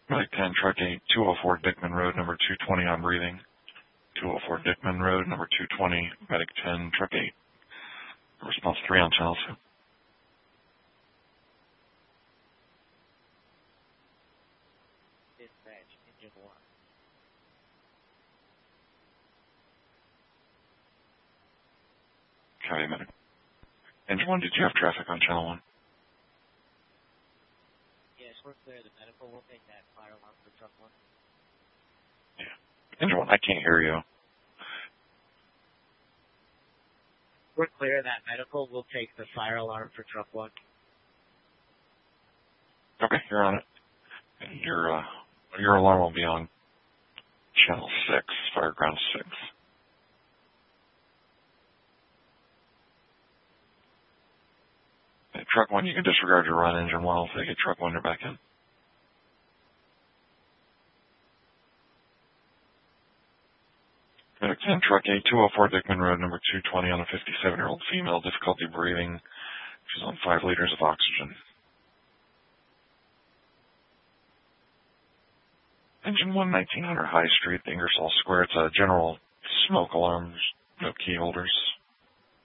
Medic 10, Truck 8, 204 Dickman Road, number 220 on breathing. 204 Dickman Road, number 220, Medic 10, Truck 8. Response 3 on channel 2. Dispatch, engine 1. Copy, Medic. Engine 1, did you have traffic on channel 1? Yes, we're clear. The medical will take that fire alarm for truck 1. Yeah. Engine 1, I can't hear you. We're clear. That medical will take the fire alarm for truck 1. Okay, you're on it. And your alarm will be on channel 6, Fireground 6. And truck 1, you can disregard your run. Engine 1 will take it. Truck 1, you're back in. Medic 10, Truck 8, 204 Dickman Road, number 220 on a 57-year-old female, difficulty breathing. She's on 5 liters of oxygen. Engine 1, 1900 High Street, Ingersoll Square. It's a general smoke alarm. There's no key holders.